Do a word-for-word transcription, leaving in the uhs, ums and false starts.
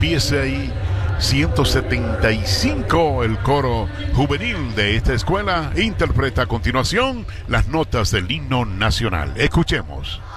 Pieza ahí ciento setenta y cinco, el coro juvenil de esta escuela interpreta a continuación las notas del himno nacional. Escuchemos.